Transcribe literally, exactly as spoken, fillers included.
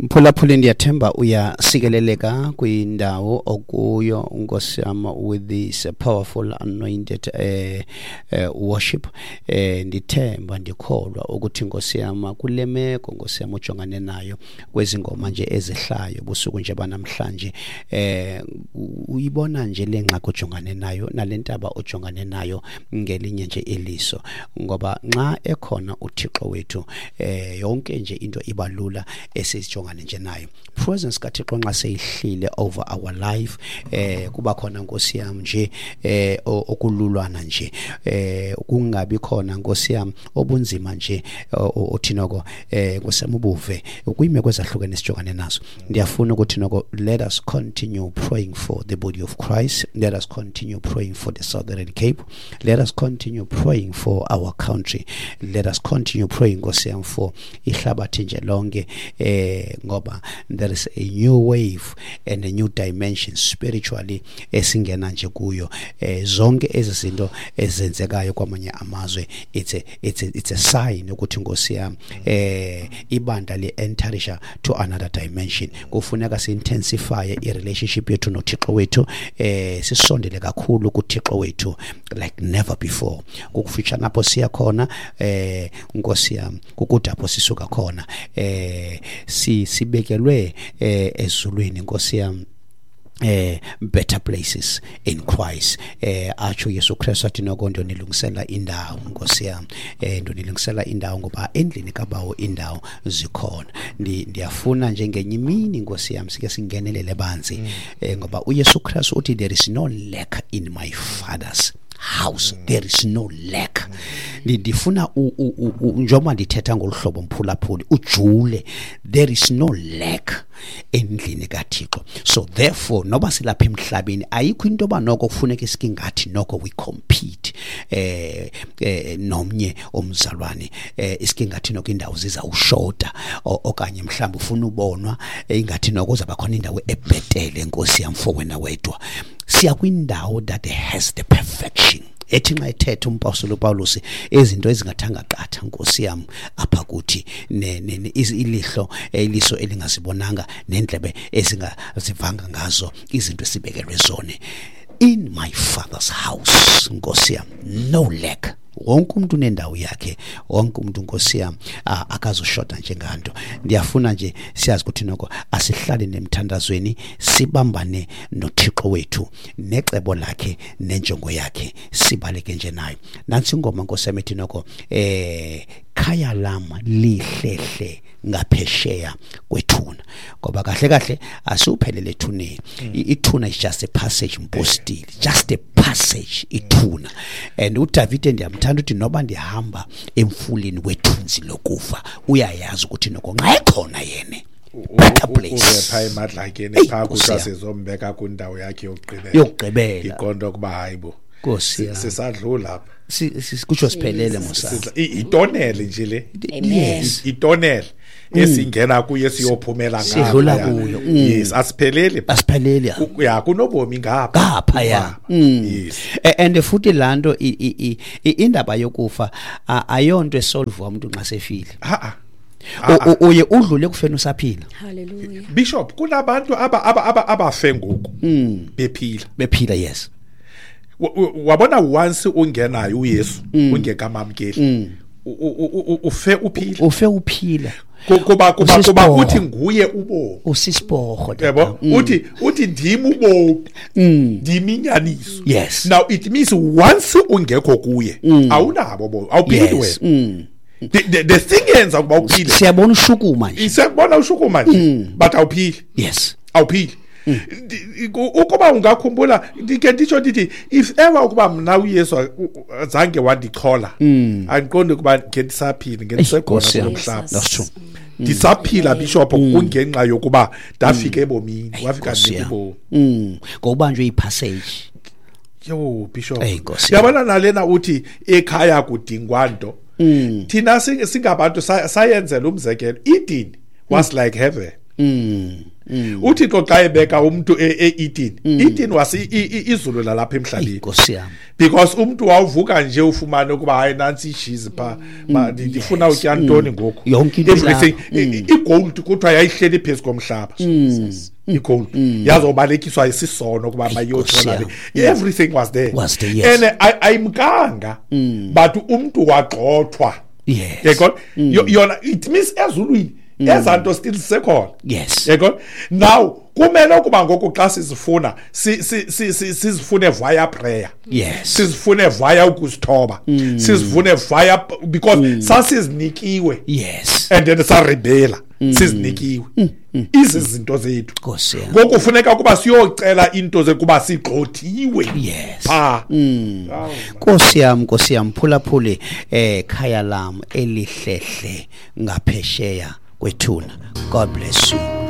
Mphulaphuli ndiyathemba uyasikeleleka kwindawo okuyo Nkosi yami with this powerful anointed uh, uh, worship eh ndithemba ndikholwa ukuthi Nkosi yami kulemeko Nkosi yami ujongane nayo kwezingoma nje ezihlayo busuku nje banamhlanje eh uyibona nje lengxaki ojongane nayo nalentaba ojongane nayo ngelinye nje eliso ngoba nxa ekhona uThixo wethu eh yonke nje into ibalula esijongane nje nayo presence kaThixo nxa seyihlile over our life eh kuba khona Nkosi yami nje eh okululwana nje eh kungabi khona Nkosi yami obunzima nje othinoko eh Nkosi yami ubuve kuyimeko ezahlukene sijongane nazo ndiyafuna ukuthi noko let us continue praying for the body of Christ, let us continue praying for the Southern Cape, let us continue praying for our country, let us continue praying Nkosi yami for ihlabathi nje lonke eh ngoba there is a new wave and a new dimension spiritually esingena nje kuyo eh zonke ezizinto ezenzekayo kwamanye amazwe it's a it's a, it's a sign ukuthi Nkosi yami eh ibanda le enterisha to another dimension kufuneka si intensify i relationship yethu noThixo wethu eh sisondele kakhulu kuThixo wethu like never before ukufitsha napho siya khona eh Nkosi yami kukudapho sisuka khona eh si sibekelwe eh ezulwini Nkosi yami eh better places in Christ eh acho Yesu Kristu athi nokondo nilungisela indawo Nkosi yami eh ndonilungisela indawo ngoba endlini kabawo indawo zikhona ndi ndiyafuna njengenye imini Nkosi yami sike singenelele banzi mm. eh ngoba uYesu Kristu uthi there is no lack in my father's house mm. there is no lack mm. ndifuna njengoba ndithetha ngoluhlobo Mphulaphuli ujule there is no lack endlini kaThixo so therefore noba silapha emhlabeni ayikho into banoko kufuneka isikingathi noko we compete eh, eh nomnye omzalwane eh isikingathi noko indawo ziza ushota okanye mhlawumbe ufuna ubonwa ingathi noko uzaba khona indawo ebhetele Nkosi yami for wena wedwa siya kwindawo that has the perfection ethi nxa ethethe umpostoli Paulus ezinto ezingathanga qatha Nkosi yami apha kuthi ne ilihlo eliso elingazibonanga nendlebe ezingazivanga ngazo izinto esibekelwe zone in my father's house Nkosi yami no lack wonke umuntu unendawo yakhe wonke umuntu Nkosi yami akazoshota njenganto ndiyafuna nje siyazi ukuthi noko asihlale nemthandazweni sibambane noThixo wethu necebo lakhe nenjongo yakhe sibaleke nje nayo nansi ingoma Nkosi yami ethi noko eh khaya lama lihlehle ngaphesheya kwethuna ngoba kahle kahle asuphelele ethuneni ithuna is just a passage mpostile just a passage ithuna and uDavid ndiyamthanda uthi noba ndihamba emfuleni wethunzi lokufa uyayazi ukuthi noko nxa ekhona yene better place upha emadlakeni pha kusasezombeka kundawo yakhe yokugqibela yokugqibela iqondo kuba hayibo Nkosi yami sisadlula lapha sikutsho siphelele mosana itonele nje le yes itonele esingena kuye siyophumela ngapha sidlula kuyo yes asiphelele asiphelele ya kunobomi ngapha ngapha ya yes and futhi lando indaba yokufa ayonto esolve umuntu nxa sefile ha ha uye udlule kufena usaphila hallelujah bishop kunabantu aba aba abafe ngoku bephila bephila yes wabona once ungenayo uYesu ungekamamkeli ufe uphila ufe uphila kuba kuba kuba uthi nguye ubo usisiborho yebo uthi uthi ndimi ubo ndimi inyaniso yes now it means once ungekho kuye awunabo bo awuphili wena the the thing yenza kuba uphile siyabona ushukuma nje siyabona ushukuma nje but awuphili yes awuphili ukuba ungakhumbula ndike nditsho ndithi if ever ukuba mina uYesu azange wandixhola andiqonde ukuba ngentisaphila ngentisekhona kumhlaba that's true ndisaphila bishop kungenxa yokuba ndafika ebomini wafika nemibo ngokubanjwe ipassage yo bishop yabona nalena uthi ekhaya kudingwanto thina singabantu sayenzela umzekelo Eden was like heaven uThixo xa ebeka umuntu e-Eden Eden wasi izulu lalapha emhlabeni Nkosi yami because umuntu wawuvuka nje ufumane ukuba hayi nansi ishizi pha ndifuna utya ntoni ngoku everything igold kuthiwa yayihleli phezu komhlaba igold yazobalekiswa isisono kuba mayothola everything was there was there yes. and ayimkanga but umuntu wagxothwa yes yebo yona it means ezulwini ezanto still sekhona yes yebo now kumele ukuba ngoku xa sizifuna sizifune via prayer yes sizifune via ukusithoba sizifune via because sasizinikiwe yes and then sarebela sizinikiwe izinto zethu Nkosi yami ngoku kufuneka kuba siyocela into zekuba sigxothiwe yes ah Nkosi yami Nkosi yami phulaphule eh khaya lami elihlehle ngaphesheya kwethuna God bless you